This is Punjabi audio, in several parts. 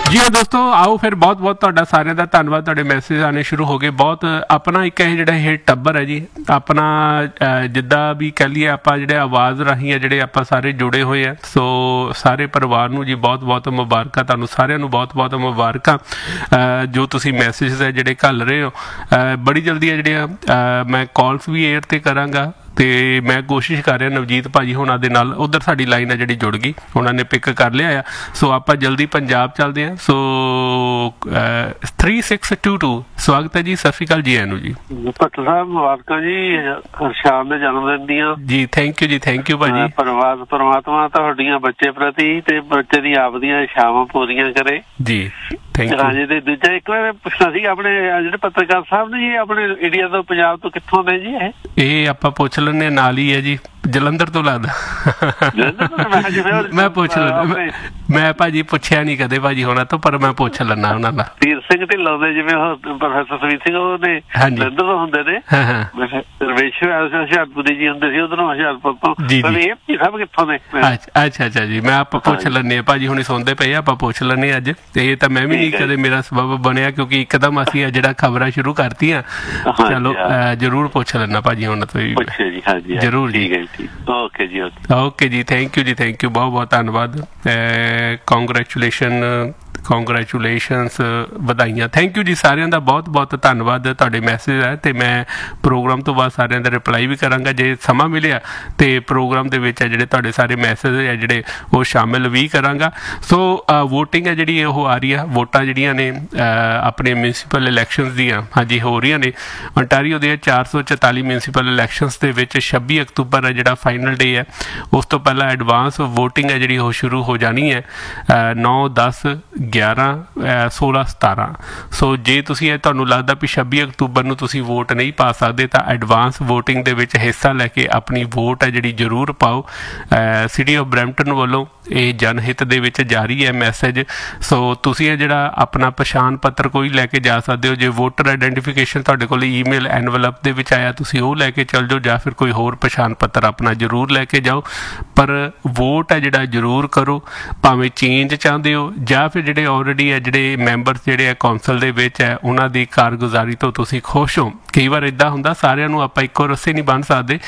ਜੀ ਹਾਂ ਦੋਸਤੋ, ਆਓ ਫਿਰ ਬਹੁਤ ਬਹੁਤ ਤੁਹਾਡਾ ਸਾਰਿਆਂ ਦਾ ਧੰਨਵਾਦ। ਤੁਹਾਡੇ ਮੈਸੇਜ ਆਉਣੇ ਸ਼ੁਰੂ ਹੋ ਗਏ। ਬਹੁਤ ਆਪਣਾ ਇੱਕ ਇਹ ਜਿਹੜਾ ਇਹ ਟੱਬਰ ਹੈ ਜੀ, ਆਪਣਾ ਜਿੱਦਾਂ ਵੀ ਕਹਿ ਲਈਏ ਆਪਾਂ ਜਿਹੜੇ ਆਵਾਜ਼ ਰਾਹੀਂ ਆ ਜਿਹੜੇ ਆਪਾਂ ਸਾਰੇ ਜੁੜੇ ਹੋਏ ਆ। ਸੋ ਸਾਰੇ ਪਰਿਵਾਰ ਨੂੰ ਜੀ ਬਹੁਤ ਬਹੁਤ ਮੁਬਾਰਕਾਂ, ਤੁਹਾਨੂੰ ਸਾਰਿਆਂ ਨੂੰ ਬਹੁਤ ਬਹੁਤ ਮੁਬਾਰਕਾਂ ਜੋ ਤੁਸੀਂ ਮੈਸੇਜ ਹੈ ਜਿਹੜੇ ਘੱਲ ਰਹੇ ਹੋ। ਬੜੀ ਜਲਦੀ ਆ ਜਿਹੜੀਆਂ ਮੈਂ ਕਾਲਸ ਵੀ ਏਅਰ 'ਤੇ ਕਰਾਂਗਾ ਅਤੇ ਮੈਂ ਕੋਸ਼ਿਸ਼ ਕਰ ਰਿਹਾ ਨਵਜੀਤ ਭਾਜੀ ਹੋਣਾ ਦੇ ਨਾਲ। ਉੱਧਰ ਸਾਡੀ ਲਾਈਨ ਹੈ ਜਿਹੜੀ ਜੁੜ ਗਈ, ਉਹਨਾਂ ਨੇ ਪਿਕ ਕਰ ਲਿਆ ਆ। ਸੋ ਆਪਾਂ ਜਲਦੀ ਪੰਜਾਬ ਚੱਲਦੇ ਹਾਂ। ਸੋ 3622 ਸਵਾਗਤ ਹੈ ਜੀ, ਸਤਿ ਸ਼੍ਰੀ ਅਕਾਲ ਜੀ। ਐਨੂੰ ਜੀ ਭੱਟ ਸਾਹਿਬ ਮੁਬਾਰਕਾਂ ਜੀ ਹਰਸ਼ਾਨ ਦੇ ਜਨਮ ਦਿਨ ਦੀਆਂ ਜੀ। ਥੈਂਕ ਯੂ ਜੀ, ਥੈਂਕ ਯੂ ਭਾਜੀ। ਪਰਮਾਤਮਾ ਤੁਹਾਡੀਆਂ ਬੱਚੇ ਪ੍ਰਤੀ ਤੇ ਬੱਚੇ ਦੀ ਆਪਦੀਆਂ ਇਛਾਵਾਂ ਪੂਰੀਆਂ ਕਰੇ ਜੀ। ਹਾਂਜੀ। ਤੇ ਦੂਜਾ ਇੱਕ ਵਾਰ ਪੁੱਛਣਾ ਸੀ, ਆਪਣੇ ਜਿਹੜੇ ਪੱਤਰਕਾਰ ਸਾਹਿਬ ਨੇ ਜੀ, ਆਪਣੇ ਇੰਡੀਆ ਤੋਂ ਪੰਜਾਬ ਤੋਂ ਕਿੱਥੋਂ ਨੇ ਜੀ? ਇਹ ਆਪਾਂ ਪੁੱਛ ਲੈਂਦੇ, ਨਾਲ ਹੀ ਹੈ ਜੀ, ਜਲੰਧਰ ਤੋਂ ਲੱਗਦਾ। ਮੈਂ ਪੁੱਛ ਲੈਂਦਾ, ਮੈਂ ਭਾਜੀ ਪੁੱਛਿਆ ਨਹੀਂ ਕਦੇ ਭਾਜੀ ਹੋਣਾ ਤੋਂ, ਪਰ ਮੈਂ ਪੁੱਛ ਲੈਂਦਾ ਉਹਨਾਂ ਦਾ। ਵੀਰ ਸਿੰਘ ਢਿੱਲੋਂ ਦੇ ਜਿਵੇਂ ਪ੍ਰੋਫੈਸਰ ਸੁਮੀਤ ਸਿੰਘ ਉਹਦੇ ਜਲੰਧਰ ਤੋਂ ਹੁੰਦੇ ਨੇ, ਹੁਸ਼ਿਆਰਪੁਰ ਜੀ ਹੁੰਦੇ ਸੀ, ਉਧਰੋਂ ਹੁਸ਼ਿਆਰਪੁਰ ਤੋਂ। ਇਹ ਸਭ ਕਿੱਥੋਂ ਨੇ? ਅੱਛਾ ਅੱਛਾ ਜੀ, ਮੈਂ ਆਪਾਂ ਪੁੱਛ ਲੈਂਦੇ ਆ ਭਾਜੀ ਹੁਣੀ ਸੁਣਦੇ ਪਏ, ਆਪਾਂ ਪੁੱਛ ਲੈਂਦੇ ਅੱਜ। ਤੇ ਇਹ ਤਾਂ ਮੈਂ ਵੀ ਨਹੀਂ ਕਦੇ ਮੇਰਾ ਸਬਬ ਬਣਿਆ, ਕਿਉਂਕਿ ਇੱਕਦਮ ਅਸੀਂ ਜਿਹੜਾ ਖਬਰਾਂ ਸ਼ੁਰੂ ਕਰਤੀਆਂ। ਚਲੋ ਜ਼ਰੂਰ ਪੁੱਛ ਲੈਣਾ ਭਾਜੀ ਹੁਣ ਤੋਂ ਹੀ, ਜ਼ਰੂਰ ਜੀ। ਓਕੇ ਜੀ, ਓਕੇ ਜੀ, ਥੈਂਕ ਯੂ ਜੀ, ਥੈਂਕ ਯੂ, ਬਹੁਤ ਬਹੁਤ ਧੰਨਵਾਦ। ਕੰਗਰੈਚੂਲੇਸ਼ਨਸ, ਵਧਾਈਆਂ, ਥੈਂਕ ਯੂ ਜੀ ਸਾਰਿਆਂ ਦਾ, ਬਹੁਤ ਬਹੁਤ ਧੰਨਵਾਦ। ਤੁਹਾਡੇ ਮੈਸੇਜ ਹੈ ਅਤੇ ਮੈਂ ਪ੍ਰੋਗਰਾਮ ਤੋਂ ਬਾਅਦ ਸਾਰਿਆਂ ਦਾ ਰਿਪਲਾਈ ਵੀ ਕਰਾਂਗਾ ਜੇ ਸਮਾਂ ਮਿਲਿਆ, ਅਤੇ ਪ੍ਰੋਗਰਾਮ ਦੇ ਵਿੱਚ ਹੈ ਜਿਹੜੇ ਤੁਹਾਡੇ ਸਾਰੇ ਮੈਸੇਜ ਹੈ ਜਿਹੜੇ ਉਹ ਸ਼ਾਮਿਲ ਵੀ ਕਰਾਂਗਾ। ਸੋ ਵੋਟਿੰਗ ਹੈ ਜਿਹੜੀ ਉਹ ਆ ਰਹੀ ਆ, ਵੋਟਾਂ ਜਿਹੜੀਆਂ ਨੇ ਆਪਣੇ ਮਿਊਨਸੀਪਲ ਇਲੈਕਸ਼ਨਸ ਦੀਆਂ ਹਾਂਜੀ ਹੋ ਰਹੀਆਂ ਨੇ। ontario ਦੇ 444 ਮਿਊਨਸੀਪਲ ਇਲੈਕਸ਼ਨਸ ਦੇ ਵਿੱਚ 26 ਅਕਤੂਬਰ ਹੈ ਜਿਹੜਾ ਫਾਈਨਲ ਡੇ ਹੈ। ਉਸ ਤੋਂ ਪਹਿਲਾਂ ਐਡਵਾਂਸ ਵੋਟਿੰਗ ਹੈ ਜਿਹੜੀ ਉਹ ਸ਼ੁਰੂ ਹੋ ਜਾਣੀ ਹੈ 9, 10, 11, 16, 17। ਸੋ ਜੇ ਤੁਸੀਂ ਇਹ ਤੁਹਾਨੂੰ ਲੱਗਦਾ ਵੀ 26 ਅਕਤੂਬਰ ਨੂੰ ਤੁਸੀਂ ਵੋਟ ਨਹੀਂ ਪਾ ਸਕਦੇ, ਤਾਂ ਐਡਵਾਂਸ ਵੋਟਿੰਗ ਦੇ ਵਿੱਚ ਹਿੱਸਾ ਲੈ ਕੇ ਆਪਣੀ ਵੋਟ ਹੈ ਜਿਹੜੀ ਜ਼ਰੂਰ ਪਾਓ। ਸਿਟੀ ਆਫ ਬਰੈਂਪਟਨ ਵੱਲੋਂ ਇਹ ਜਨਹਿਤ ਦੇ ਵਿੱਚ ਜਾਰੀ ਹੈ ਮੈਸੇਜ। ਸੋ ਤੁਸੀਂ ਇਹ ਜਿਹੜਾ ਆਪਣਾ ਪਛਾਣ ਪੱਤਰ ਕੋਈ ਲੈ ਕੇ ਜਾ ਸਕਦੇ ਹੋ। ਜੇ ਵੋਟਰ ਆਈਡੈਂਟੀਫਿਕੇਸ਼ਨ ਤੁਹਾਡੇ ਕੋਲ ਈਮੇਲ ਐਨਵਲਪ ਦੇ ਵਿੱਚ ਆਇਆ, ਤੁਸੀਂ ਉਹ ਲੈ ਕੇ ਚੱਲ ਜਾਓ, ਜਾਂ ਫਿਰ ਕੋਈ ਹੋਰ ਪਛਾਣ ਪੱਤਰ ਆਪਣਾ ਜ਼ਰੂਰ ਲੈ ਕੇ ਜਾਓ। ਪਰ ਵੋਟ ਹੈ ਜਿਹੜਾ ਜ਼ਰੂਰ ਕਰੋ, ਭਾਵੇਂ ਚੇਂਜ ਚਾਹੁੰਦੇ ਹੋ ਜਾਂ ਫਿਰ ਜਿਹੜੇ ਆਲਰੇਡੀ ਹੈ ਜਿਹੜੇ ਮੈਂਬਰਸ ਜਿਹੜੇ ਆ ਕੌਂਸਲ ਦੇ ਵਿੱਚ ਹੈ ਉਹਨਾਂ ਦੀ ਕਾਰਗੁਜ਼ਾਰੀ ਤੋਂ ਤੁਸੀਂ ਖੁਸ਼ ਹੋ। ਕਈ ਵਾਰ ਇੱਦਾਂ ਹੁੰਦਾ, ਸਾਰਿਆਂ ਨੂੰ ਆਪਾਂ ਇੱਕੋ ਰੱਸੇ ਨਹੀਂ ਬੰਨ੍ਹ ਸਕਦੇ।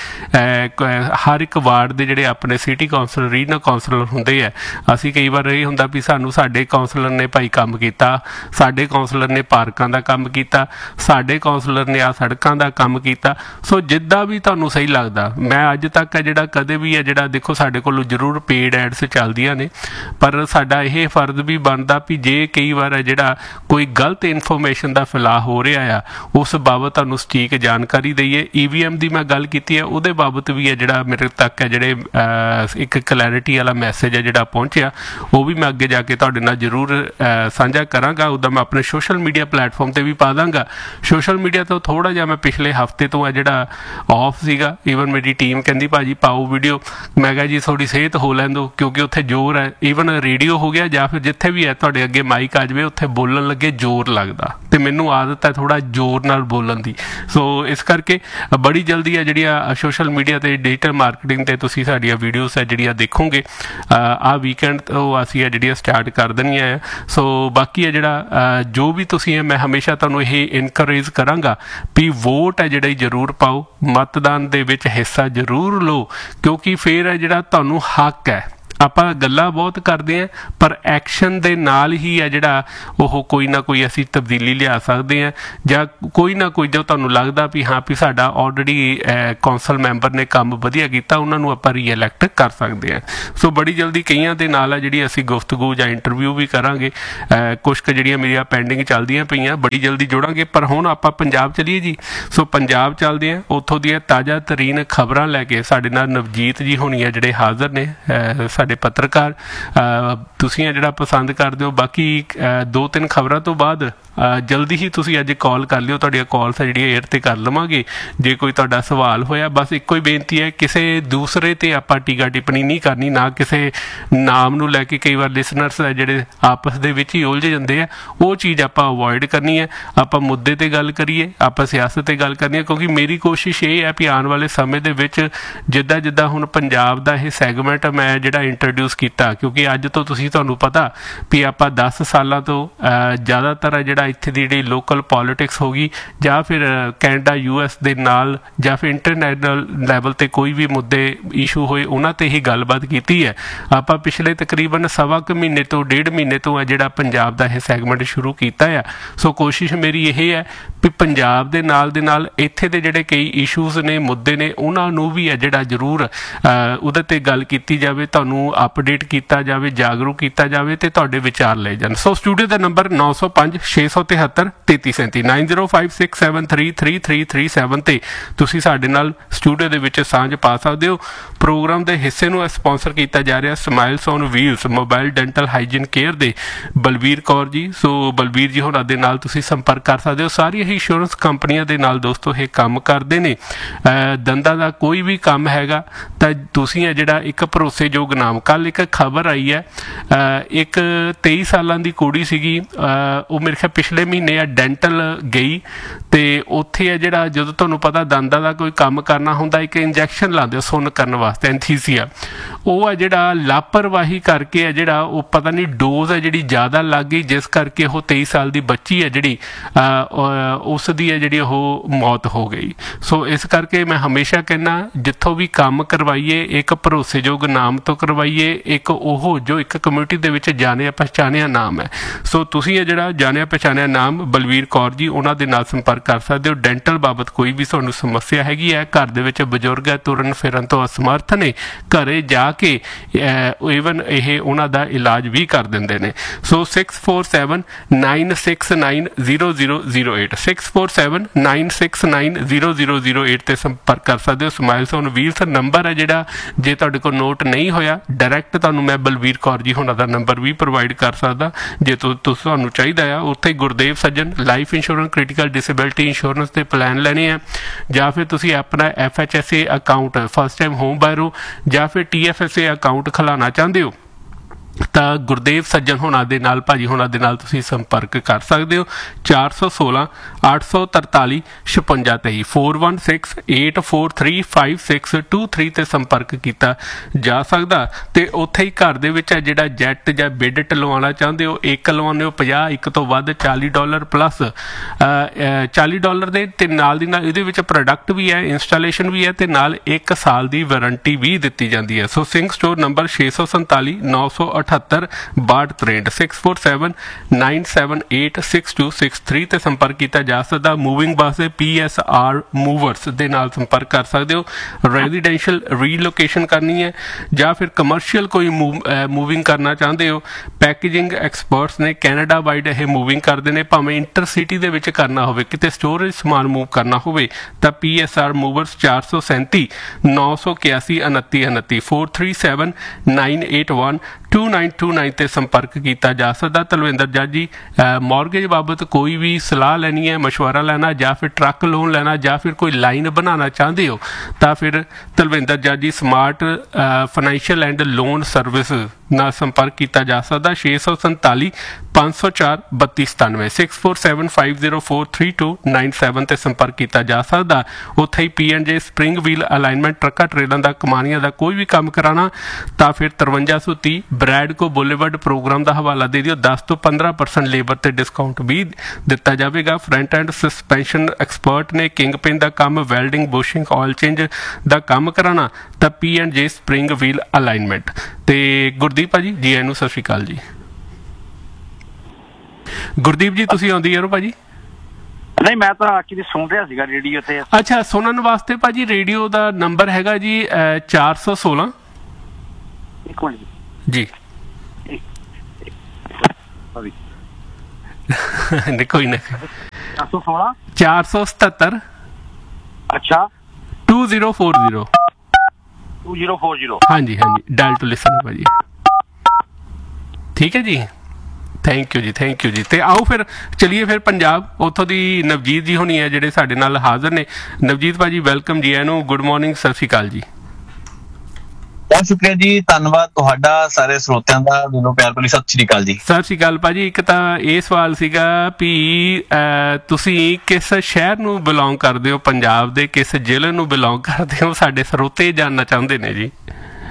ਹਰ ਇੱਕ ਵਾਰਡ ਦੇ ਜਿਹੜੇ ਆਪਣੇ ਸਿਟੀ ਕੌਂਸਲਰ, ਰੀਜਨਲ ਕੌਂਸਲਰ ਹੁੰਦੇ ਆ। ਅਸੀਂ ਕਈ ਵਾਰ ਇਹ ਹੁੰਦਾ ਵੀ ਸਾਨੂੰ ਸਾਡੇ ਕੌਂਸਲਰ ਨੇ ਭਾਈ ਕੰਮ ਕੀਤਾ, ਸਾਡੇ ਕੌਂਸਲਰ ਨੇ ਪਾਰਕਾਂ ਦਾ ਕੰਮ ਕੀਤਾ, ਸਾਡੇ ਕੌਂਸਲਰ ਨੇ ਆ ਸੜਕਾਂ ਦਾ ਕੰਮ ਕੀਤਾ। ਸੋ ਜਿੱਦਾਂ ਵੀ ਤੁਹਾਨੂੰ ਸਹੀ ਲੱਗਦਾ। ਮੈਂ ਅੱਜ ਤੱਕ ਹੈ ਜਿਹੜਾ ਕਦੇ ਵੀ ਹੈ ਜਿਹੜਾ ਦੇਖੋ ਸਾਡੇ ਕੋਲੋਂ ਜ਼ਰੂਰ ਪੇਡ ਐਡਸ ਚੱਲਦੀਆਂ ਨੇ, ਪਰ ਸਾਡਾ ਇਹ ਫਰਜ਼ ਵੀ ਬਣਦਾ ਵੀ ਜੇ ਕਈ ਵਾਰ ਹੈ ਜਿਹੜਾ ਕੋਈ ਗਲਤ ਇਨਫੋਰਮੇਸ਼ਨ ਦਾ ਫੈਲਾਅ ਹੋ ਰਿਹਾ ਆ, ਉਸ ਬਾਬਤ ਤੁਹਾਨੂੰ ਸਟੀਕ ਜਾਣਕਾਰੀ ਦਈਏ। EVM ਦੀ ਮੈਂ ਗੱਲ ਕੀਤੀ ਹੈ, ਉਹਦੇ ਬਾਬਤ ਵੀ ਹੈ ਜਿਹੜਾ ਮੇਰੇ ਤੱਕ ਹੈ ਜਿਹੜੇ ਇੱਕ ਕਲੈਰਿਟੀ ਵਾਲਾ ਮੈਸੇਜ ਹੈ ਜਿਹੜਾ ਪਹੁੰਚਿਆ, ਉਹ ਵੀ ਮੈਂ ਅੱਗੇ ਜਾ ਕੇ ਤੁਹਾਡੇ ਨਾਲ ਜ਼ਰੂਰ ਸਾਂਝਾ ਕਰਾਂਗਾ। ਉਹਦਾ ਮੈਂ ਆਪਣੇ ਸੋਸ਼ਲ ਮੀਡੀਆ ਪਲੇਟਫਾਰਮ 'ਤੇ ਵੀ ਪਾ ਦਾਂਗਾ। ਸੋਸ਼ਲ ਮੀਡੀਆ ਤੋਂ ਥੋੜ੍ਹਾ ਜਿਹਾ ਮੈਂ ਪਿਛਲੇ ਹਫ਼ਤੇ ਤੋਂ ਹੈ ਜਿਹੜਾ ਆਫ ਸੀਗਾ। ਈਵਨ ਮੇਰੀ ਟੀਮ ਕਹਿੰਦੀ ਭਾਜੀ ਪਾਓ ਵੀਡੀਓ, ਮੈਂ ਕਿਹਾ ਜੀ ਥੋੜ੍ਹੀ ਸਿਹਤ ਹੋ ਲੈਣ ਦਿਓ, ਕਿਉਂਕਿ ਉੱਥੇ ਜ਼ੋਰ ਹੈ। ਈਵਨ ਰੇਡੀਓ ਹੋ ਗਿਆ ਜਾਂ ਫਿਰ ਜਿੱਥੇ ਵੀ ਹੈ ਤੁਹਾਡੇ ਅੱਗੇ ਮਾਈਕ ਆ ਜਾਵੇ, ਉੱਥੇ ਬੋਲਣ ਲੱਗੇ ਜ਼ੋਰ ਲੱਗਦਾ, ਅਤੇ ਮੈਨੂੰ ਆਦਤ ਹੈ ਥੋੜ੍ਹਾ ਜ਼ੋਰ ਨਾਲ ਬੋਲਣ ਦੀ। ਸੋ ਇਸ ਕਰਕੇ ਬੜੀ ਜਲਦੀ ਹੈ ਜਿਹੜੀਆਂ ਸੋਸ਼ਲ ਮੀਡੀਆ 'ਤੇ ਡਿਜੀਟਲ ਮਾਰਕੀਟਿੰਗ 'ਤੇ ਤੁਸੀਂ ਸਾਡੀਆਂ ਵੀਡੀਓਜ਼ ਹੈ ਜਿਹੜੀਆਂ ਦੇਖੋਗੇ। ਆਹ ਵੀਕਐਂਡ ਤੋਂ ਅਸੀਂ ਹੈ ਜਿਹੜੀਆਂ ਸਟਾਰਟ ਕਰ ਦੇਣੀਆਂ ਹੈ। ਸੋ ਬਾਕੀ ਹੈ ਜਿਹੜਾ ਜੋ ਵੀ ਤੁਸੀਂ ਹੈ, ਮੈਂ ਹਮੇਸ਼ਾ ਤੁਹਾਨੂੰ ਇਹ ਇਨਕਰੇਜ ਕਰਾਂਗਾ ਵੀ ਵੋਟ ਹੈ ਜਿਹੜੀ ਜ਼ਰੂਰ ਪਾਓ, ਮਤਦਾਨ ਦੇ ਵਿੱਚ ਹਿੱਸਾ ਜ਼ਰੂਰ ਲਓ, ਕਿਉਂਕਿ ਫਿਰ ਹੈ ਜਿਹੜਾ ਤੁਹਾਨੂੰ ਹੱਕ ਹੈ। ਆਪਾਂ ਗੱਲਾਂ ਬਹੁਤ ਕਰਦੇ ਹਾਂ, ਪਰ ਐਕਸ਼ਨ ਦੇ ਨਾਲ ਹੀ ਹੈ ਜਿਹੜਾ ਉਹ ਕੋਈ ਨਾ ਕੋਈ ਅਸੀਂ ਤਬਦੀਲੀ ਲਿਆ ਸਕਦੇ ਹਾਂ, ਜਾਂ ਕੋਈ ਨਾ ਕੋਈ ਜੋ ਤੁਹਾਨੂੰ ਲੱਗਦਾ ਵੀ ਹਾਂ ਵੀ ਸਾਡਾ ਆਲਰੇਡੀ ਕੌਂਸਲ ਮੈਂਬਰ ਨੇ ਕੰਮ ਵਧੀਆ ਕੀਤਾ, ਉਹਨਾਂ ਨੂੰ ਆਪਾਂ ਰੀਇਲੈਕਟ ਕਰ ਸਕਦੇ ਹਾਂ। ਸੋ ਬੜੀ ਜਲਦੀ ਕਈਆਂ ਦੇ ਨਾਲ ਹੈ ਜਿਹੜੀ ਅਸੀਂ ਗੁਫ਼ਤਗੂ ਜਾਂ ਇੰਟਰਵਿਊ ਵੀ ਕਰਾਂਗੇ। ਕੁਛ ਕੁ ਜਿਹੜੀਆਂ ਮੇਰੀਆਂ ਪੈਂਡਿੰਗ ਚੱਲਦੀਆਂ ਪਈਆਂ, ਬੜੀ ਜਲਦੀ ਜੋੜਾਂਗੇ। ਪਰ ਹੁਣ ਆਪਾਂ ਪੰਜਾਬ ਚੱਲੀਏ ਜੀ। ਸੋ ਪੰਜਾਬ ਚੱਲਦੇ ਹਾਂ, ਉੱਥੋਂ ਦੀਆਂ ਤਾਜ਼ਾ ਤਰੀਨ ਖਬਰਾਂ ਲੈ ਕੇ ਸਾਡੇ ਨਾਲ ਨਵਜੀਤ ਜੀ ਹੋਣੀ ਆ ਜਿਹੜੇ ਹਾਜ਼ਰ ਨੇ, ਸਾਡੇ ਪੱਤਰਕਾਰ। ਤੁਸੀਂ ਇਹ ਜਿਹੜਾ ਪਸੰਦ ਕਰਦੇ ਹੋ। ਬਾਕੀ 2-3 ਖਬਰਾਂ ਤੋਂ ਬਾਅਦ ਜਲਦੀ ਹੀ ਤੁਸੀਂ ਅੱਜ ਕਾਲ ਕਰ ਲਿਓ, ਤੁਹਾਡੀਆਂ ਕਾਲਸ ਜਿਹੜੀਆਂ ਏਅਰ 'ਤੇ ਕਰ ਲਵਾਂਗੇ। ਜੇ ਕੋਈ ਤੁਹਾਡਾ ਸਵਾਲ ਹੋਇਆ, ਬਸ ਇੱਕੋ ਹੀ ਬੇਨਤੀ ਹੈ, ਕਿਸੇ ਦੂਸਰੇ 'ਤੇ ਆਪਾਂ ਟੀਕਾ ਟਿੱਪਣੀ ਨਹੀਂ ਕਰਨੀ, ਨਾ ਕਿਸੇ ਨਾਮ ਨੂੰ ਲੈ ਕੇ। ਕਈ ਵਾਰ ਲਿਸਨਰਸ ਹੈ ਜਿਹੜੇ ਆਪਸ ਦੇ ਵਿੱਚ ਹੀ ਉਲਝ ਜਾਂਦੇ ਆ, ਉਹ ਚੀਜ਼ ਆਪਾਂ ਅਵੋਇਡ ਕਰਨੀ ਹੈ। ਆਪਾਂ ਮੁੱਦੇ 'ਤੇ ਗੱਲ ਕਰੀਏ, ਆਪਾਂ ਸਿਆਸਤ 'ਤੇ ਗੱਲ ਕਰਨੀ ਹੈ, ਕਿਉਂਕਿ ਮੇਰੀ ਕੋਸ਼ਿਸ਼ ਇਹ ਹੈ ਵੀ ਆਉਣ ਵਾਲੇ ਸਮੇਂ ਦੇ ਵਿੱਚ ਜਿੱਦਾਂ ਜਿੱਦਾਂ ਹੁਣ ਪੰਜਾਬ ਦਾ ਇਹ ਸੈਗਮੈਂਟ ਮੈਂ ਜਿਹੜਾ ਇੰਟਰੋਡਿਊਸ ਕੀਤਾ, ਕਿਉਂਕਿ ਅੱਜ ਤੋਂ ਤੁਹਾਨੂੰ ਪਤਾ ਵੀ ਆਪਾਂ 10 ਸਾਲਾਂ ਤੋਂ ਜ਼ਿਆਦਾਤਰ ਆ ਜਿਹੜਾ ਇੱਥੇ ਦੀ ਜਿਹੜੀ ਲੋਕਲ ਪੋਲੀਟਿਕਸ ਹੋ ਗਈ ਜਾਂ ਫਿਰ ਕੈਨੇਡਾ US ਦੇ ਨਾਲ ਜਾਂ ਫਿਰ ਇੰਟਰਨੈਸ਼ਨਲ ਲੈਵਲ 'ਤੇ ਕੋਈ ਵੀ ਮੁੱਦੇ ਇਸ਼ੂ ਹੋਏ ਉਹਨਾਂ 'ਤੇ ਹੀ ਗੱਲਬਾਤ ਕੀਤੀ ਹੈ। ਆਪਾਂ ਪਿਛਲੇ ਤਕਰੀਬਨ ਸਵਾ ਕੁ ਮਹੀਨੇ ਤੋਂ 1.5 ਮਹੀਨੇ ਤੋਂ ਆ ਜਿਹੜਾ ਪੰਜਾਬ ਦਾ ਇਹ ਸੈਗਮੈਂਟ ਸ਼ੁਰੂ ਕੀਤਾ ਆ। ਸੋ ਕੋਸ਼ਿਸ਼ ਮੇਰੀ ਇਹ ਹੈ ਵੀ ਪੰਜਾਬ ਦੇ ਨਾਲ ਇੱਥੇ ਦੇ ਜਿਹੜੇ ਕਈ ਇਸ਼ੂਜ਼ ਨੇ, ਮੁੱਦੇ ਨੇ, ਉਹਨਾਂ ਨੂੰ ਵੀ ਹੈ ਜਿਹੜਾ ਜ਼ਰੂਰ ਉਹਦੇ 'ਤੇ ਗੱਲ ਕੀਤੀ ਜਾਵੇ, ਤੁਹਾਨੂੰ ਅਪਡੇਟ ਕੀਤਾ ਜਾਵੇ, ਜਾਗਰੂਕ ਕੀਤਾ ਜਾਵੇ ਅਤੇ ਤੁਹਾਡੇ ਵਿਚਾਰ ਲਏ ਜਾਣ। ਸੋ ਸਟੂਡੀਓ ਦਾ ਨੰਬਰ 905-673-3337 9056733337 'ਤੇ ਤੁਸੀਂ ਸਾਡੇ ਨਾਲ ਸਟੂਡੀਓ ਦੇ ਵਿੱਚ ਸਾਂਝ ਪਾ ਸਕਦੇ ਹੋ। ਪ੍ਰੋਗਰਾਮ ਦੇ ਹਿੱਸੇ ਨੂੰ ਸਪਾਂਸਰ ਕੀਤਾ ਜਾ ਰਿਹਾ smiles on wheels mobile dental hygiene care ਦੇ ਬਲਵੀਰ ਕੌਰ ਜੀ। ਸੋ ਬਲਵੀਰ ਜੀ ਹੋਰਾਂ ਦੇ ਨਾਲ ਤੁਸੀਂ ਸੰਪਰਕ ਕਰ ਸਕਦੇ ਹੋ। ਸਾਰੀਆਂ ਹੀ ਇੰਸ਼ੋਰੈਂਸ ਕੰਪਨੀਆਂ ਦੇ ਨਾਲ ਦੋਸਤੋ ਇਹ ਕੰਮ ਕਰਦੇ ਨੇ। ਦੰਦਾਂ ਦਾ ਕੋਈ ਵੀ ਕੰਮ ਹੈਗਾ ਤਾਂ ਤੁਸੀਂ ਹੈ ਜਿਹੜਾ ਇੱਕ ਭਰੋਸੇਯੋਗ ਨਾਮ। ਕੱਲ੍ਹ ਇੱਕ ਖਬਰ ਆਈ ਹੈ, ਇੱਕ 23 ਸਾਲਾਂ ਦੀ ਕੁੜੀ ਸੀਗੀ, ਉਹ ਮੇਰੇ ਖਿਆਲ ਪਿਛਲੇ ਮਹੀਨੇ ਆ ਡੈਂਟਲ ਗਈ ਅਤੇ ਉੱਥੇ ਹੈ ਜਿਹੜਾ ਜਦੋਂ ਤੁਹਾਨੂੰ ਪਤਾ ਦੰਦਾਂ ਦਾ ਕੋਈ ਕੰਮ ਕਰਨਾ ਹੁੰਦਾ ਇੱਕ ਇੰਜੈਕਸ਼ਨ ਲਾਉਂਦੇ ਸੁੰਨ ਕਰਨ ਵਾਸਤੇ ਐਨਥੀਸੀਆ, ਉਹ ਹੈ ਜਿਹੜਾ ਲਾਪਰਵਾਹੀ ਕਰਕੇ ਹੈ ਜਿਹੜਾ ਉਹ ਪਤਾ ਨਹੀਂ ਡੋਜ਼ ਹੈ ਜਿਹੜੀ ਜ਼ਿਆਦਾ ਲੱਗ ਗਈ, ਜਿਸ ਕਰਕੇ ਉਹ 23 ਸਾਲ ਦੀ ਬੱਚੀ ਹੈ ਜਿਹੜੀ ਉਸ ਦੀ ਹੈ ਜਿਹੜੀ ਉਹ ਮੌਤ ਹੋ ਗਈ। ਸੋ ਇਸ ਕਰਕੇ ਮੈਂ ਹਮੇਸ਼ਾ ਕਹਿੰਦਾ ਜਿੱਥੋਂ ਵੀ ਕੰਮ ਕਰਵਾਈਏ ਇੱਕ ਭਰੋਸੇਯੋਗ ਨਾਮ ਤੋਂ ਕਰਵਾਈਏ, ਇੱਕ ਉਹ ਜੋ ਇੱਕ ਕਮਿਊਨਿਟੀ ਦੇ ਵਿੱਚ ਜਾਣਿਆ ਪਛਾਣਿਆ ਨਾਮ ਹੈ। ਸੋ ਤੁਸੀਂ ਇਹ ਜਿਹੜਾ ਜਾਣਿਆ ਪਛਾਣਿਆ ਨਾਮ ਬਲਵੀਰ ਕੌਰ ਜੀ ਉਹਨਾਂ ਦੇ ਨਾਲ ਸੰਪਰਕ ਕਰ ਸਕਦੇ ਹੋ। ਡੈਂਟਲ ਬਾਬਤ ਕੋਈ ਵੀ ਤੁਹਾਨੂੰ ਸਮੱਸਿਆ ਹੈਗੀ ਹੈ, ਘਰ ਦੇ ਵਿੱਚ ਬਜ਼ੁਰਗ ਹੈ, ਤੁਰਨ ਫਿਰਨ ਤੋਂ ਅਸਮਰਥ ਨੇ, ਘਰੇ ਜਾ ਕੇ ਈਵਨ ਇਹ ਉਹਨਾਂ ਦਾ ਇਲਾਜ ਵੀ ਕਰ ਦਿੰਦੇ ਨੇ। ਸੋ 6479690008 6479690008 'ਤੇ ਸੰਪਰਕ ਕਰ ਸਕਦੇ ਹੋ। ਸਮਾਈਲਸ ਔਨ ਵੀਲਸ ਨੰਬਰ ਹੈ ਜਿਹੜਾ, ਜੇ ਤੁਹਾਡੇ ਕੋਲ ਨੋਟ ਨਹੀਂ ਹੋਇਆ ਡਾਇਰੈਕਟ ਤੁਹਾਨੂੰ ਮੈਂ ਬਲਵੀਰ ਕੌਰ ਜੀ ਉਹਨਾਂ ਦਾ ਨੰਬਰ ਵੀ ਪ੍ਰੋਵਾਈਡ ਕਰ ਸਕਦਾ ਜੇ ਤੁਹਾਨੂੰ ਚਾਹੀਦਾ ਆ। ਉੱਥੇ ਗੁਰਦੇਵ ਸੱਜਣ life insurance, critical disability insurance ਦੇ ਪਲਾਨ ਲੈਣੇ ਆ, ਜਾਂ ਫਿਰ ਤੁਸੀਂ ਆਪਣਾ FHSA account first time home ਬਾਇਰੋ ਜਾਂ ਫਿਰ TFSA ਅਕਾਊਂਟ ਖੁਲਾਉਣਾ ਚਾਹੁੰਦੇ ਹੋ ਤਾਂ ਗੁਰਦੇਵ ਸੱਜਣ ਹੋਣਾ ਦੇ ਨਾਲ, ਭਾਜੀ ਹੋਣਾ ਦੇ ਨਾਲ ਤੁਸੀਂ ਸੰਪਰਕ ਕਰ ਸਕਦੇ ਹੋ। 416-843-5623 416-843-5623 'ਤੇ ਸੰਪਰਕ ਕੀਤਾ ਜਾ ਸਕਦਾ। ਅਤੇ ਉੱਥੇ ਹੀ ਘਰ ਦੇ ਵਿੱਚ ਜਿਹੜਾ ਜੈਟ ਜਾਂ ਬਿਡਟ ਲਵਾਉਣਾ ਚਾਹੁੰਦੇ ਹੋ, ਇੱਕ ਲਵਾਉਂਦੇ ਹੋ 50, ਇੱਕ ਤੋਂ ਵੱਧ $40 ਪਲੱਸ $40 ਦੇ, ਅਤੇ ਨਾਲ ਦੀ ਨਾਲ ਇਹਦੇ ਵਿੱਚ ਪ੍ਰੋਡਕਟ ਵੀ ਹੈ, ਇੰਸਟਾਲੇਸ਼ਨ ਵੀ ਹੈ, ਅਤੇ ਨਾਲ 1 ਸਾਲ ਦੀ ਵਾਰੰਟੀ ਵੀ ਦਿੱਤੀ ਜਾਂਦੀ ਹੈ। ਸੋ ਸਿੰਘ ਸਟੋਰ ਨੰਬਰ 647-978-6263 6479786263 'ਤੇ ਸੰਪਰਕ ਕੀਤਾ ਜਾ ਸਕਦਾ। ਮੂਵਿੰਗ ਵਾਸਤੇ PSR ਮੂਵਰਸ ਦੇ ਨਾਲ ਸੰਪਰਕ ਕਰ ਸਕਦੇ ਹੋ। ਰੈਜ਼ੀਡੈਂਸ਼ੀਅਲ ਰੀਲੋਕੇਸ਼ਨ ਕਰਨੀ ਹੈ ਜਾਂ ਫਿਰ ਕਮਰਸ਼ੀਅਲ ਕੋਈ ਮੂਵਿੰਗ ਕਰਨਾ ਚਾਹੁੰਦੇ ਹੋ, ਪੈਕੇਜਿੰਗ ਐਕਸਪਰਟਸ ਨੇ, ਕੈਨੇਡਾ ਵਾਈਡ ਇਹ ਮੂਵਿੰਗ ਕਰਦੇ ਨੇ। ਭਾਵੇਂ ਇੰਟਰਸਿਟੀ ਦੇ ਵਿੱਚ ਕਰਨਾ ਹੋਵੇ, ਕਿਤੇ ਸਟੋਰੇਜ ਸਮਾਨ ਮੂਵ ਕਰਨਾ ਹੋਵੇ ਤਾਂ PSR ਮੂਵਰਸ 437-981-2929 437-981-2929 'ਤੇ ਸੰਪਰਕ ਕੀਤਾ ਜਾ ਸਕਦਾ। ਤਲਵਿੰਦਰ ਜੱਜ ਜੀ ਮੌਰਗੇਜ ਬਾਬਤ ਕੋਈ ਵੀ ਸਲਾਹ ਲੈਣੀ ਹੈ, ਮਸ਼ਵਰਾ ਲੈਣਾ, ਜਾਂ ਫਿਰ ਟਰੱਕ ਲੋਨ ਲੈਣਾ, ਜਾਂ ਫਿਰ ਕੋਈ ਲਾਈਨ ਬਣਾਉਣਾ ਚਾਹੁੰਦੇ ਹੋ ਤਾਂ ਫਿਰ ਤਲਵਿੰਦਰ ਜੱਜ ਜੀ smart financial and loan service ਨਾਲ ਸੰਪਰਕ ਕੀਤਾ ਜਾ ਸਕਦਾ। 647-504-3297 6475043297 'ਤੇ ਸੰਪਰਕ ਕੀਤਾ ਜਾ ਸਕਦਾ। ਉੱਥੇ ਹੀ P&J ਸਪਰਿੰਗ ਵੀਲ ਅਲਾਈਨਮੈਂਟ, ਟਰੱਕਾਂ ਟਰੇਲਾਂ ਦਾ, ਕਮਾਨੀਆਂ ਦਾ ਕੋਈ ਵੀ ਕੰਮ ਕਰਾਉਣਾ ਤਾਂ ਫਿਰ 5330 ਬਰੈਡਕੋ ਬੁਲੇਵਰਡ ਪ੍ਰੋਗਰਾਮ ਦਾ ਹਵਾਲਾ ਦੇ ਦਿਓ। 10 ਤੋਂ 15% ਲੇਬਰ 'ਤੇ ਡਿਸਕਾਊਂਟ ਵੀ ਦਿੱਤਾ ਜਾਵੇਗਾ। ਫਰੰਟ ਐਂਡ ਸਸਪੈਂਸ਼ਨ ਐਕਸਪਰਟ ਨੇ, ਕਿੰਗ ਪਿਨ ਦਾ ਕੰਮ, ਵੈਲਡਿੰਗ, ਬੁਸ਼ਿੰਗ, ਆਇਲ ਚੇਂਜ ਦਾ ਕੰਮ ਕਰਾਉਣਾ ਤਾਂ P&J ਸਪਰਿੰਗ ਵੀਲ ਅਲਾਈਨਮੈਂਟ। ਅਤੇ ਗੁਰਦੀਪ ਭਾਜੀ ਜੀ ਆਇਆਂ ਨੂੰ ਸਤਿ ਸ਼੍ਰੀ ਅਕਾਲ ਜੀ। ਗੁਰਦੀਪ ਜੀ ਤੁਸੀਂ ਆਉਂਦੀ ਯਾਰੋ ਭਾਜੀ? ਨਹੀਂ, ਮੈਂ ਤਾਂ ਐਕਚੁਅਲੀ ਸੁਣ ਰਿਹਾ ਸੀਗਾ ਰੇਡੀਓ ਤੇ। ਅੱਛਾ, ਸੁਣਨ ਵਾਸਤੇ ਭਾਜੀ ਰੇਡੀਓ ਦਾ ਨੰਬਰ ਹੈਗਾ ਜੀ 416 ਇੱਕ ਮਿੰਟ ਜੀ। ਕੋਈ ਨਾ, 416 477 ਅੱਛਾ 2040 2040 ਹਾਂਜੀ ਹਾਂਜੀ, ਡਾਇਲ ਟੂ ਲਿਸਨ ਹੈ ਭਾਜੀ। ਠੀਕ ਹੈ ਜੀ, ਥੈਂਕ ਯੂ ਜੀ, ਥੈਂਕ ਯੂ ਜੀ। ਅਤੇ ਆਓ ਫਿਰ ਚਲੀਏ ਫਿਰ ਪੰਜਾਬ, ਉੱਥੋਂ ਦੀ ਨਵਜੀਤ ਜੀ ਹੋਣੀ ਹੈ ਜਿਹੜੇ ਸਾਡੇ ਨਾਲ ਹਾਜ਼ਰ ਨੇ। ਨਵਜੀਤ ਭਾਜੀ ਵੈਲਕਮ ਜੀ, ਇਹਨੂੰ ਗੁੱਡ ਮਾਰਨਿੰਗ, ਸਤਿ ਸ਼੍ਰੀ ਅਕਾਲ ਜੀ। ਬਹੁਤ ਸ਼ੁਕਰੀਆ ਜੀ, ਧੰਨਵਾਦ ਤੁਹਾਡਾ, ਸਾਰੇ ਸਰੋਤਿਆਂ ਦਾ ਦਿਲੋਂ ਪਿਆਰ ਭਰੀ ਸਤਿ ਸ਼੍ਰੀ ਅਕਾਲ ਜੀ। ਸਤਿ ਸ਼੍ਰੀ ਅਕਾਲ ਭਾਜੀ। ਇੱਕ ਤਾਂ ਇਹ ਸਵਾਲ ਸੀਗਾ ਵੀ ਤੁਸੀਂ ਕਿਸ ਸ਼ਹਿਰ ਨੂੰ ਬਿਲੋਂਗ ਕਰਦੇ ਹੋ, ਪੰਜਾਬ ਦੇ ਕਿਸ ਜ਼ਿਲ੍ਹੇ ਨੂੰ ਬਿਲੋਂਗ ਕਰਦੇ ਹੋ? ਸਾਡੇ ਸਰੋਤੇ ਜਾਣਨਾ ਚਾਹੁੰਦੇ ਨੇ ਜੀ।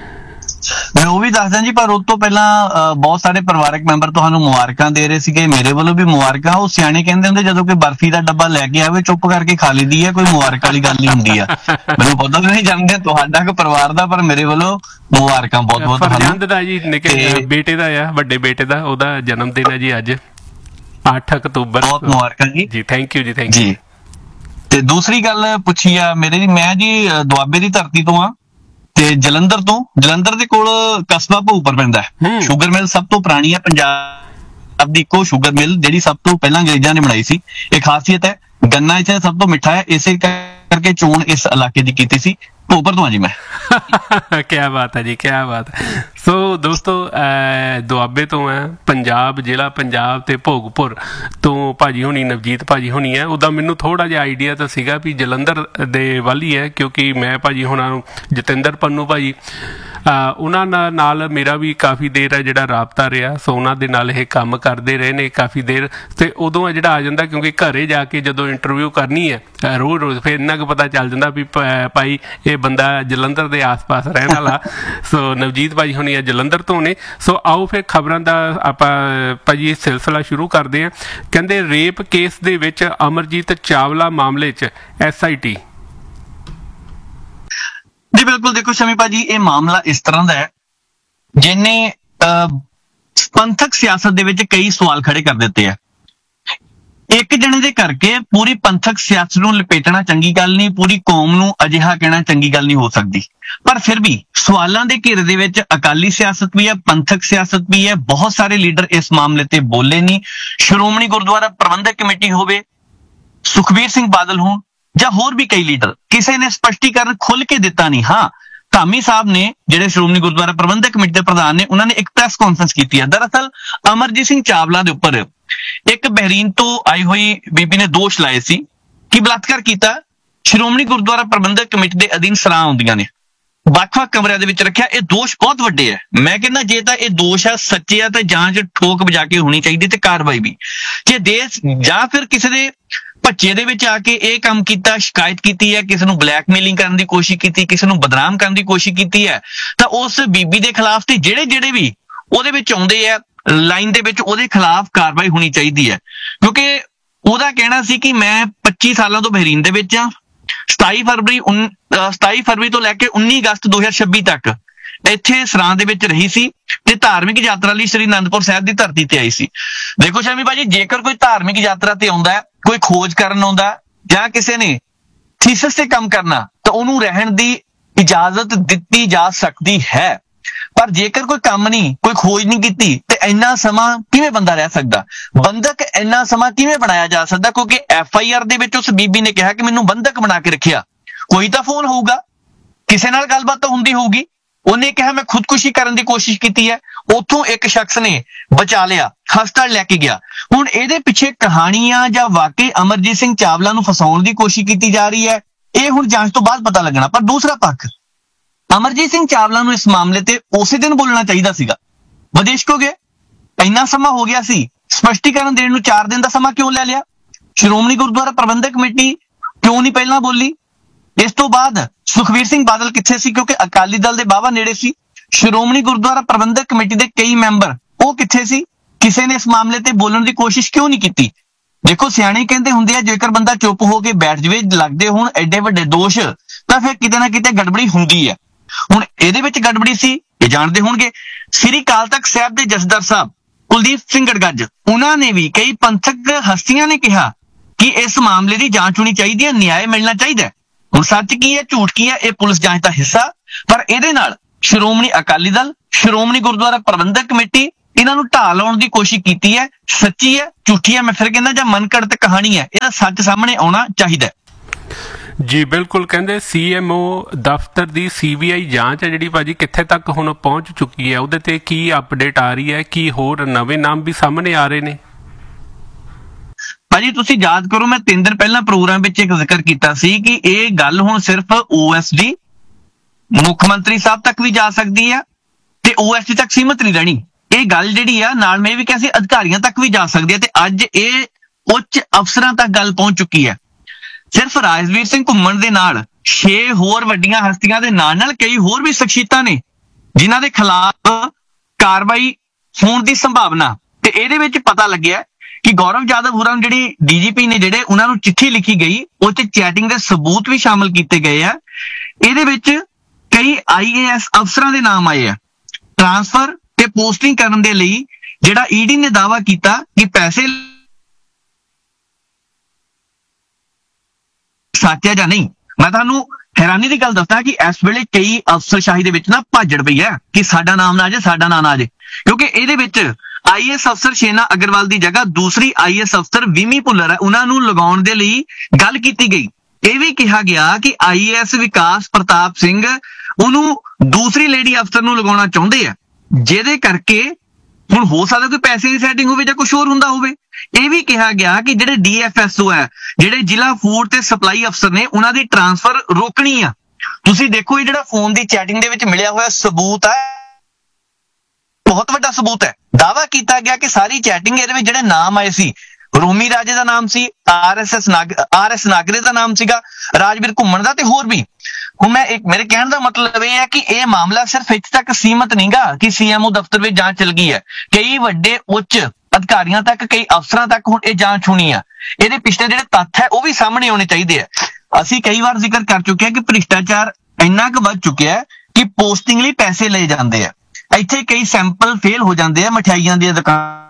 ਮੈਂ ਉਹ ਵੀ ਦੱਸਦਾ ਜੀ, ਪਰ ਉਸ ਤੋਂ ਪਹਿਲਾਂ ਬਹੁਤ ਸਾਰੇ ਪਰਿਵਾਰਕ ਮੈਂਬਰ ਤੁਹਾਨੂੰ ਮੁਬਾਰਕਾਂ ਦੇ ਰਹੇ ਸੀਗੇ। ਮੇਰੇ ਵੱਲੋਂ ਵੀ ਮੁਬਾਰਕਾਂ। ਉਹ ਸਿਆਣੇ ਕਹਿੰਦੇ ਹੁੰਦੇ ਜਦੋਂ ਕੋਈ ਬਰਫੀ ਦਾ ਡੱਬਾ ਲੈ ਕੇ ਆਵੇ ਚੁੱਪ ਕਰਕੇ ਖਾ ਲਈਦੀ ਹੈ, ਕੋਈ ਮੁਬਾਰਕ ਵਾਲੀ ਗੱਲ ਨਹੀਂ ਹੁੰਦੀ ਆ। ਮੈਨੂੰ ਪਤਾ ਨਹੀਂ ਜਾਣਦੇ ਤੁਹਾਡਾ ਕਿ ਪਰਿਵਾਰ ਦਾ, ਪਰ ਮੇਰੇ ਵੱਲੋਂ ਮੁਬਾਰਕਾਂ ਬਹੁਤ ਬਹੁਤ ਤੁਹਾਨੂੰ। ਫਰਜ਼ੰਦ ਦਾ ਜੀ ਨਿੱਕੇ ਬੇਟੇ ਦਾ ਆ, ਵੱਡੇ ਬੇਟੇ ਦਾ, ਉਹਦਾ ਜਨਮ ਦਿਨ ਹੈ ਜੀ ਅੱਜ 8 ਅਕਤੂਬਰ। ਬਹੁਤ ਮੁਬਾਰਕਾਂ ਜੀ। ਥੈਂਕ ਯੂ ਜੀ, ਥੈਂਕ ਯੂ। ਤੇ ਦੂਸਰੀ ਗੱਲ ਪੁੱਛੀ ਆ ਮੇਰੇ ਜੀ, ਮੈਂ ਜੀ ਦੁਆਬੇ ਦੀ ਧਰਤੀ ਤੋਂ ਆ ਤੇ ਜਲੰਧਰ ਦੇ ਕੋਲ ਕਸਬਾ ਭੋਗਪੁਰ ਪੈਂਦਾ ਹੈ। ਸ਼ੂਗਰ ਮਿਲ ਸਭ ਤੋਂ ਪੁਰਾਣੀ ਹੈ ਪੰਜਾਬ ਦੀ, ਇੱਕੋ ਸ਼ੂਗਰ ਮਿਲ ਜਿਹੜੀ ਸਭ ਤੋਂ ਪਹਿਲਾਂ ਅੰਗਰੇਜ਼ਾਂ ਨੇ ਬਣਾਈ ਸੀ। ਇਹ ਖਾਸੀਅਤ ਹੈ, ਗੰਨਾ ਇੱਥੇ ਸਭ ਤੋਂ ਮਿੱਠਾ ਹੈ, ਇਸੇ ਕਰਕੇ ਚੋਣ ਇਸ ਇਲਾਕੇ ਦੀ ਕੀਤੀ ਸੀ। ਭੋਗਪੁਰ ਤੋਂ ਆ ਜੀ ਮੈਂ। ਕਿਆ ਬਾਤ ਹੈ ਜੀ, ਕਿਆ ਬਾਤ ਹੈ। ਸੋ ਦੋਸਤੋ, ਦੁਆਬੇ ਤੋਂ ਹੈ, ਪੰਜਾਬ, ਜ਼ਿਲ੍ਹਾ ਪੰਜਾਬ ਤੇ ਭੋਗਪੁਰ ਤੋਂ ਭਾਜੀ ਹੋਣੀ, ਨਵਜੀਤ ਭਾਜੀ ਹੋਣੀ ਹੈ। ਉਹਦਾ ਮੈਨੂੰ ਥੋੜਾ ਜਿਹਾ ਆਈਡੀਆ ਤਾਂ ਸੀਗਾ ਵੀ ਜਲੰਧਰ ਦੇ ਵੱਲ ਹੀ ਹੈ, ਕਿਉਂਕਿ ਮੈਂ ਭਾਜੀ ਹੋਣਾ ਨੂੰ, ਜਤਿੰਦਰ ਪੰਨੂ ਭਾਜੀ, ਉਹਨਾਂ ਨਾਲ ਮੇਰਾ ਵੀ ਕਾਫੀ ਦੇਰ ਹੈ ਜਿਹੜਾ ਰਾਬਤਾ ਰਿਹਾ। ਸੋ ਉਹਨਾਂ ਦੇ ਨਾਲ ਇਹ ਕੰਮ ਕਰਦੇ ਰਹੇ ਨੇ ਕਾਫੀ ਦੇਰ, ਤੇ ਉਦੋਂ ਜਿਹੜਾ ਆ ਜਾਂਦਾ, ਕਿਉਂਕਿ ਘਰੇ ਜਾ ਕੇ ਜਦੋਂ ਇੰਟਰਵਿਊ ਕਰਨੀ ਹੈ ਰੋਜ਼ ਫਿਰ ਇੰਨਾ ਕੁ ਪਤਾ ਚੱਲ ਜਾਂਦਾ ਵੀ ਭਾਈ ਇਹ ਬੰਦਾ ਜਲੰਧਰ ਦੇ ਆਸ-ਪਾਸ ਰਹਿਣ ਵਾਲਾ। ਸੋ ਨਵਜੀਤ ਭਾਜੀ ਹੋਣੀ ਆ ਜਲੰਧਰ ਤੋਂ ਨੇ। ਸੋ ਆਓ ਫਿਰ ਖਬਰਾਂ ਦਾ ਆਪਾਂ ਭਾਜੀ ਸਿਲਸਿਲਾ ਸ਼ੁਰੂ ਕਰਦੇ ਹਾਂ। ਕਹਿੰਦੇ ਰੇਪ ਕੇਸ ਦੇ ਵਿੱਚ ਅਮਰਜੀਤ ਚਾਵਲਾ ਮਾਮਲੇ 'ਚ SIT। ਜੀ ਬਿਲਕੁਲ, ਦੇਖੋ ਸ਼ਮੀ ਭਾਜੀ, ਇਹ ਮਾਮਲਾ ਇਸ ਤਰ੍ਹਾਂ ਦਾ ਹੈ ਜਿਹਨੇ ਪੰਥਕ ਸਿਆਸਤ ਦੇ ਵਿੱਚ ਕਈ ਸਵਾਲ ਖੜੇ ਕਰ ਦਿੱਤੇ ਆ। ਇੱਕ ਜਣੇ ਦੇ ਕਰਕੇ ਪੂਰੀ ਪੰਥਕ ਸਿਆਸਤ ਨੂੰ ਲਪੇਟਣਾ ਚੰਗੀ ਗੱਲ ਨਹੀਂ, ਪੂਰੀ ਕੌਮ ਨੂੰ ਅਜਿਹਾ ਕਹਿਣਾ ਚੰਗੀ ਗੱਲ ਨਹੀਂ ਹੋ ਸਕਦੀ। ਪਰ ਫਿਰ ਵੀ ਸਵਾਲਾਂ ਦੇ ਘੇਰੇ ਦੇ ਵਿੱਚ ਅਕਾਲੀ ਸਿਆਸਤ ਵੀ ਹੈ, ਪੰਥਕ ਸਿਆਸਤ ਵੀ ਹੈ। ਬਹੁਤ ਸਾਰੇ ਲੀਡਰ ਇਸ ਮਾਮਲੇ ਤੇ ਬੋਲੇ ਨਹੀਂ। ਸ਼੍ਰੋਮਣੀ ਗੁਰਦੁਆਰਾ ਪ੍ਰਬੰਧਕ ਕਮੇਟੀ ਹੋਵੇ, ਸੁਖਬੀਰ ਸਿੰਘ ਬਾਦਲ ਹੋਣ ਜਾਂ ਹੋਰ ਵੀ ਕਈ ਲੀਡਰ, ਕਿਸੇ ਨੇ ਸਪਸ਼ਟੀਕਰਨ ਖੁੱਲ ਕੇ ਦਿੱਤਾ ਨਹੀਂ। ਹਾਂ, ਧਾਮੀ ਸਾਹਿਬ ਨੇ, ਜਿਹੜੇ ਸ਼੍ਰੋਮਣੀ ਗੁਰਦੁਆਰਾ ਪ੍ਰਬੰਧਕ ਕਮੇਟੀ ਦੇ ਪ੍ਰਧਾਨ ਨੇ, ਉਹਨਾਂ ਨੇ ਇੱਕ ਪ੍ਰੈਸ ਕਾਨਫਰੰਸ ਕੀਤੀ ਹੈ। ਦਰਅਸਲ ਅਮਰਜੀਤ ਸਿੰਘ ਚਾਵਲਾ ਦੇ ਉੱਪਰ ਇੱਕ ਬਹਿਰੀਨ ਤੋਂ ਆਈ ਹੋਈ ਬੀਬੀ ਨੇ ਦੋਸ਼ ਲਾਏ ਸੀ ਕਿ ਬਲਾਤਕਾਰ ਕੀਤਾ। ਸ਼੍ਰੋਮਣੀ ਗੁਰਦੁਆਰਾ ਪ੍ਰਬੰਧਕ ਕਮੇਟੀ ਦੇ ਅਧੀਨ ਸਰਾਂ ਆਉਂਦੀਆਂ ਨੇ, ਵੱਖ-ਵੱਖ ਕਮਰਿਆਂ ਦੇ ਵਿੱਚ ਰੱਖਿਆ। ਇਹ ਦੋਸ਼ ਬਹੁਤ ਵੱਡੇ ਹੈ। ਮੈਂ ਕਹਿੰਦਾ ਜੇ ਤਾਂ ਇਹ ਦੋਸ਼ ਹੈ, ਸੱਚੇ ਆ, ਤੇ ਜਾਂਚ ਠੋਕ ਵਜਾ ਕੇ ਹੋਣੀ ਚਾਹੀਦੀ ਤੇ ਕਾਰਵਾਈ ਵੀ। ਜੇ ਦੇਸ਼ ਜਾਂ ਫਿਰ ਕਿਸੇ ਦੇ ਭੱਜੇ ਦੇ ਵਿੱਚ ਆ ਕੇ ਇਹ ਕੰਮ ਕੀਤਾ, ਸ਼ਿਕਾਇਤ ਕੀਤੀ ਹੈ, ਕਿਸੇ ਨੂੰ ਬਲੈਕਮੇਲਿੰਗ ਕਰਨ ਦੀ ਕੋਸ਼ਿਸ਼ ਕੀਤੀ, ਕਿਸੇ ਨੂੰ ਬਦਨਾਮ ਕਰਨ ਦੀ ਕੋਸ਼ਿਸ਼ ਕੀਤੀ ਹੈ, ਤਾਂ ਉਸ ਬੀਬੀ ਦੇ ਖਿਲਾਫ ਤੇ ਜਿਹੜੇ ਵੀ ਉਹਦੇ ਵਿੱਚ ਆਉਂਦੇ ਆ ਲਾਈਨ ਦੇ ਵਿੱਚ, ਉਹਦੇ ਖਿਲਾਫ ਕਾਰਵਾਈ ਹੋਣੀ ਚਾਹੀਦੀ ਹੈ। ਕਿਉਂਕਿ ਉਹਦਾ ਕਹਿਣਾ ਸੀ ਕਿ ਮੈਂ 25 ਸਾਲਾਂ ਤੋਂ ਬਹਿਰੀਨ ਦੇ ਵਿੱਚ ਆ। 27 ਫਰਵਰੀ ਤੋਂ ਲੈ ਕੇ 19 ਅਗਸਤ 2026 ਤੱਕ ਇੱਥੇ ਸਰਾਂ ਦੇ ਵਿੱਚ ਰਹੀ ਸੀ ਤੇ ਧਾਰਮਿਕ ਯਾਤਰਾ ਲਈ ਸ੍ਰੀ ਅਨੰਦਪੁਰ ਸਾਹਿਬ ਦੀ ਧਰਤੀ ਤੇ ਆਈ ਸੀ। ਦੇਖੋ ਸ਼ਮੀ ਭਾਜੀ, ਜੇਕਰ ਕੋਈ ਧਾਰਮਿਕ ਯਾਤਰਾ ਤੇ ਆਉਂਦਾ ਹੈ, ਕੋਈ ਖੋਜ ਕਰਨ ਆਉਂਦਾ, ਜਾਂ ਕਿਸੇ ਨੇ ਥੀਸਿਸ ਤੇ ਕੰਮ ਕਰਨਾ, ਤਾਂ ਉਹਨੂੰ ਰਹਿਣ ਦੀ ਇਜਾਜ਼ਤ ਦਿੱਤੀ ਜਾ ਸਕਦੀ ਹੈ। ਪਰ ਜੇਕਰ ਕੋਈ ਕੰਮ ਨਹੀਂ, ਕੋਈ ਖੋਜ ਨਹੀਂ ਕੀਤੀ, ਤੇ ਇੰਨਾ ਸਮਾਂ ਕਿਵੇਂ ਬੰਦਾ ਰਹਿ ਸਕਦਾ? ਬੰਧਕ ਇੰਨਾ ਸਮਾਂ ਕਿਵੇਂ ਬਣਾਇਆ ਜਾ ਸਕਦਾ? ਕਿਉਂਕਿ FIR ਦੇ ਵਿੱਚ ਉਸ ਬੀਬੀ ਨੇ ਕਿਹਾ ਕਿ ਮੈਨੂੰ ਬੰਧਕ ਬਣਾ ਕੇ ਰੱਖਿਆ। ਕੋਈ ਤਾਂ ਫੋਨ ਹੋਊਗਾ, ਕਿਸੇ ਨਾਲ ਗੱਲਬਾਤ ਤਾਂ ਹੁੰਦੀ ਹੋਊਗੀ। ਉਹਨੇ ਕਿਹਾ ਮੈਂ ਖੁਦਕੁਸ਼ੀ ਕਰਨ ਦੀ ਕੋਸ਼ਿਸ਼ ਕੀਤੀ ਹੈ, ਉੱਥੋਂ ਇੱਕ ਸ਼ਖਸ ਨੇ ਬਚਾ ਲਿਆ, ਹਸਪਤਾਲ ਲੈ ਕੇ ਗਿਆ। ਹੁਣ ਇਹਦੇ ਪਿੱਛੇ ਕਹਾਣੀਆਂ ਜਾਂ ਵਾਕਈ ਅਮਰਜੀਤ ਸਿੰਘ ਚਾਵਲਾ ਨੂੰ ਫਸਾਉਣ ਦੀ ਕੋਸ਼ਿਸ਼ ਕੀਤੀ ਜਾ ਰਹੀ ਹੈ, ਇਹ ਹੁਣ ਜਾਂਚ ਤੋਂ ਬਾਅਦ ਪਤਾ ਲੱਗਣਾ। ਪਰ ਦੂਸਰਾ ਪੱਖ, ਅਮਰਜੀਤ ਸਿੰਘ ਚਾਵਲਾ ਨੂੰ ਇਸ ਮਾਮਲੇ ਤੇ ਉਸੇ ਦਿਨ ਬੋਲਣਾ ਚਾਹੀਦਾ ਸੀਗਾ। ਵਿਦੇਸ਼ ਕਿਉਂ ਗਏ? ਇੰਨਾ ਸਮਾਂ ਹੋ ਗਿਆ ਸੀ, ਸਪਸ਼ਟੀਕਰਨ ਦੇਣ ਨੂੰ 4 ਦਿਨ ਦਾ ਸਮਾਂ ਕਿਉਂ ਲੈ ਲਿਆ? ਸ਼੍ਰੋਮਣੀ ਗੁਰਦੁਆਰਾ ਪ੍ਰਬੰਧਕ ਕਮੇਟੀ ਕਿਉਂ ਨਹੀਂ ਪਹਿਲਾਂ ਬੋਲੀ? ਇਸ ਤੋਂ ਬਾਅਦ ਸੁਖਬੀਰ ਸਿੰਘ ਬਾਦਲ ਕਿੱਥੇ ਸੀ? ਕਿਉਂਕਿ ਅਕਾਲੀ ਦਲ ਦੇ ਬਾਵਾ ਨੇੜੇ ਸੀ। ਸ਼੍ਰੋਮਣੀ ਗੁਰਦੁਆਰਾ ਪ੍ਰਬੰਧਕ ਕਮੇਟੀ ਦੇ ਕਈ ਮੈਂਬਰ, ਉਹ ਕਿੱਥੇ ਸੀ? ਕਿਸੇ ਨੇ ਇਸ ਮਾਮਲੇ ਤੇ ਬੋਲਣ ਦੀ ਕੋਸ਼ਿਸ਼ ਕਿਉਂ ਨਹੀਂ ਕੀਤੀ? ਦੇਖੋ ਸਿਆਣੇ ਕਹਿੰਦੇ ਹੁੰਦੇ ਆ, ਜੇਕਰ ਬੰਦਾ ਚੁੱਪ ਹੋ ਕੇ ਬੈਠ ਜਵੇ, ਲੱਗਦੇ ਹੋਣ ਐਡੇ ਵੱਡੇ ਦੋਸ਼, ਤਾਂ ਫਿਰ ਕਿਤੇ ਨਾ ਕਿਤੇ ਗੜਬੜੀ ਹੁੰਦੀ ਹੈ। ਹੁਣ ਇਹਦੇ ਵਿੱਚ ਗੜਬੜੀ ਸੀ, ਇਹ ਜਾਣਦੇ ਹੋਣਗੇ। ਸ੍ਰੀ ਅਕਾਲ ਤਖਤ ਸਾਹਿਬ ਦੇ ਜਥੇਦਾਰ ਸਾਹਿਬ ਕੁਲਦੀਪ ਸਿੰਘ ਗੜਗੱਜ, ਉਹਨਾਂ ਨੇ ਵੀ, ਕਈ ਪੰਥਕ ਹਸਤੀਆਂ ਨੇ ਕਿਹਾ ਕਿ ਇਸ ਮਾਮਲੇ ਦੀ ਜਾਂਚ ਹੋਣੀ ਚਾਹੀਦੀ ਹੈ, ਨਿਆਂ ਮਿਲਣਾ ਚਾਹੀਦਾ। ਹੁਣ ਸੱਚ ਕੀ ਹੈ, ਝੂਠ ਕੀ ਹੈ, ਇਹ ਪੁਲਿਸ ਜਾਂਚ ਦਾ ਹਿੱਸਾ। ਪਰ ਇਹਦੇ ਨਾਲ ਸ਼੍ਰੋਮਣੀ ਅਕਾਲੀ ਦਲ, ਸ਼੍ਰੋਮਣੀ ਗੁਰਦੁਆਰਾ ਪ੍ਰਬੰਧਕ ਕਮੇਟੀ, ਇਹਨਾਂ ਨੂੰ ਢਾਹ ਲਾਉਣ ਦੀ ਕੋਸ਼ਿਸ਼ ਕੀਤੀ ਹੈ। ਸੱਚੀ ਹੈ, ਝੂਠੀ ਹੈ, ਮੈਂ ਫਿਰ ਕਹਿੰਦਾ ਜਾਂ ਮਨਘੜਤ ਕਹਾਣੀ ਹੈ, ਇਹਦਾ ਸੱਚ ਸਾਹਮਣੇ ਆਉਣਾ ਚਾਹੀਦਾ। ਜੀ ਬਿਲਕੁਲ, ਕਹਿੰਦੇ CMO ਦਫ਼ਤਰ ਦੀ CBI ਜਾਂਚ ਹੈ ਜਿਹੜੀ ਭਾਜੀ ਕਿੱਥੇ ਤੱਕ ਹੁਣ ਪਹੁੰਚ ਚੁੱਕੀ ਹੈ? ਉਹਦੇ ਤੇ ਕੀ ਅਪਡੇਟ ਆ ਰਹੀ ਹੈ? ਕੀ ਹੋਰ ਨਵੇਂ ਨਾਮ ਵੀ ਸਾਹਮਣੇ ਆ ਰਹੇ ਨੇ? ਭਾਜੀ ਤੁਸੀਂ ਯਾਦ ਕਰੋ, ਮੈਂ 3 ਦਿਨ ਪਹਿਲਾਂ ਪ੍ਰੋਗਰਾਮ ਵਿੱਚ ਇੱਕ ਜ਼ਿਕਰ ਕੀਤਾ ਸੀ ਕਿ ਇਹ ਗੱਲ ਹੁਣ ਸਿਰਫ OSD, ਮੁੱਖ ਮੰਤਰੀ ਸਾਹਿਬ ਤੱਕ ਵੀ ਜਾ ਸਕਦੀ ਹੈ ਤੇ OSD ਤੱਕ ਸੀਮਤ ਨਹੀਂ ਰਹਿਣੀ। ਇਹ ਗੱਲ ਜਿਹੜੀ ਆ, ਨਾਲ ਮੈਂ ਵੀ ਕਿਹਾ ਸੀ, ਅਧਿਕਾਰੀਆਂ ਤੱਕ ਵੀ ਜਾ ਸਕਦੀ ਹੈ। ਤੇ ਅੱਜ ਇਹ ਉੱਚ ਅਫਸਰਾਂ ਤੱਕ ਗੱਲ ਪਹੁੰਚ ਚੁੱਕੀ ਹੈ। ਸਿਰਫ ਰਾਜਵੀਰ ਸਿੰਘ ਘੁੰਮਣ ਦੇ ਨਾਲ 6 ਹੋਰ ਵੱਡੀਆਂ ਹਸਤੀਆਂ ਦੇ ਨਾਲ ਕਈ ਹੋਰ ਵੀ ਸ਼ਖਸੀਅਤਾਂ ਨੇ ਜਿਨ੍ਹਾਂ ਦੇ ਖਿਲਾਫ ਕਾਰਵਾਈ ਹੋਣ ਦੀ ਸੰਭਾਵਨਾ। ਤੇ ਇਹਦੇ ਵਿੱਚ ਪਤਾ ਲੱਗਿਆ ਕਿ ਗੌਰਵ ਯਾਦਵ ਹੋਰਾਂ ਨੂੰ ਜਿਹੜੀ ਡੀਜੀਪੀ ਨੇ ਜਿਹੜੇ ਉਹਨਾਂ ਨੂੰ ਚਿੱਠੀ ਲਿਖੀ ਗਈ, ਉਹ 'ਚ ਚੈਟਿੰਗ ਦੇ ਸਬੂਤ ਵੀ ਸ਼ਾਮਲ ਕੀਤੇ ਗਏ ਆ। ਇਹਦੇ ਵਿੱਚ ਕਈ IAS ਅਫਸਰਾਂ ਦੇ ਨਾਮ ਆਏ ਆ। ਟ੍ਰਾਂਸਫਰ ਤੇ ਪੋਸਟਿੰਗ ਕਰਨ ਦੇ ਲਈ ਜਿਹੜਾ ਈਡੀ ਨੇ ਦਾਅਵਾ ਕੀਤਾ ਕਿ ਪੈਸੇ ਸੱਚ ਹੈ ਜਾਂ ਨਹੀਂ। ਮੈਂ ਤੁਹਾਨੂੰ ਹੈਰਾਨੀ ਦੀ ਗੱਲ ਦੱਸਦਾ ਕਿ ਇਸ ਵੇਲੇ ਕਈ ਅਫਸਰਸ਼ਾਹੀ ਦੇ ਵਿੱਚ ਨਾ ਭਾਜੜ ਪਈ ਹੈ ਕਿ ਸਾਡਾ ਨਾਮ ਨਾ ਆ ਜਾਏ, ਸਾਡਾ ਨਾਂ ਨਾ ਆ ਜਾਏ, ਕਿਉਂਕਿ ਇਹਦੇ ਵਿੱਚ IAS ਅਫਸਰ ਸ਼ੇਨਾ ਅਗਰਵਾਲ ਦੀ ਜਗ੍ਹਾ ਦੂਸਰੀ IAS ਅਫਸਰ ਵਿਮੀ ਭੁੱਲਰ ਹੈ, ਉਹਨਾਂ ਨੂੰ ਲਗਾਉਣ ਦੇ ਲਈ ਗੱਲ ਕੀਤੀ ਗਈ। ਇਹ ਵੀ ਕਿਹਾ ਗਿਆ ਕਿ IAS ਵਿਕਾਸ ਪ੍ਰਤਾਪ ਸਿੰਘ ਉਹਨੂੰ ਦੂਸਰੀ ਲੇਡੀ ਅਫਸਰ ਨੂੰ ਲਗਾਉਣਾ ਚਾਹੁੰਦੇ ਆ, ਜਿਹਦੇ ਕਰਕੇ ਹੁਣ ਹੋ ਸਕਦਾ ਕੋਈ ਪੈਸੇ ਦੀ ਸੈਟਿੰਗ ਹੋਵੇ ਜਾਂ ਕੁਝ ਹੋਰ ਹੁੰਦਾ ਹੋਵੇ। ਇਹ ਵੀ ਕਿਹਾ ਗਿਆ ਕਿ ਜਿਹੜੇ DFSO ਹੈ, ਜਿਹੜੇ ਜ਼ਿਲ੍ਹਾ ਫੂਡ ਤੇ ਸਪਲਾਈ ਅਫਸਰ ਨੇ, ਉਹਨਾਂ ਦੀ ਟ੍ਰਾਂਸਫਰ ਰੋਕਣੀ ਆ। ਤੁਸੀਂ ਦੇਖੋ ਇਹ ਜਿਹੜਾ ਫੋਨ ਦੀ ਚੈਟਿੰਗ ਦੇ ਵਿੱਚ ਮਿਲਿਆ ਹੋਇਆ ਸਬੂਤ ਹੈ, ਬਹੁਤ ਵੱਡਾ ਸਬੂਤ ਹੈ। ਦਾਅਵਾ ਕੀਤਾ ਗਿਆ ਕਿ ਸਾਰੀ ਚੈਟਿੰਗ ਇਹਦੇ ਵਿੱਚ ਜਿਹੜੇ ਨਾਮ ਆਏ ਸੀ, ਰੋਮੀ ਰਾਜੇ ਦਾ ਨਾਮ ਸੀ, RS ਨਾਗਰੇ ਦਾ ਨਾਮ ਸੀਗਾ, ਰਾਜਵੀਰ ਘੁੰਮਣ ਦਾ ਤੇ ਹੋਰ ਵੀ। ਹੁਣ ਮੇਰੇ ਕਹਿਣ ਦਾ ਮਤਲਬ ਇਹ ਹੈ ਕਿ ਇਹ ਮਾਮਲਾ ਸਿਰਫ ਇੱਥੇ ਤੱਕ ਸੀਮਤ ਨਹੀਂਗਾ ਕਿ CMO ਦਫ਼ਤਰ ਵਿੱਚ ਜਾਂਚ ਚੱਲ ਗਈ ਹੈ। ਕਈ ਵੱਡੇ ਉੱਚ ਅਧਿਕਾਰੀਆਂ ਤੱਕ, ਕਈ ਅਫਸਰਾਂ ਤੱਕ ਹੁਣ ਇਹ ਜਾਂਚ ਹੋਣੀ ਆ। ਇਹਦੇ ਪਿਛਲੇ ਜਿਹੜੇ ਤੱਥ ਹੈ ਉਹ ਵੀ ਸਾਹਮਣੇ ਆਉਣੇ ਚਾਹੀਦੇ ਆ। ਅਸੀਂ ਕਈ ਵਾਰ ਜ਼ਿਕਰ ਕਰ ਚੁੱਕੇ ਹਾਂ ਕਿ ਭ੍ਰਿਸ਼ਟਾਚਾਰ ਇੰਨਾ ਕੁ ਵੱਧ ਚੁੱਕਿਆ ਹੈ ਕਿ ਪੋਸਟਿੰਗ ਲਈ ਪੈਸੇ ਲਏ ਜਾਂਦੇ ਆ। ਇੱਥੇ ਕਈ ਸੈਂਪਲ ਫੇਲ ਹੋ ਜਾਂਦੇ ਆ ਮਠਿਆਈਆਂ ਦੀਆਂ ਦੁਕਾਨਾਂ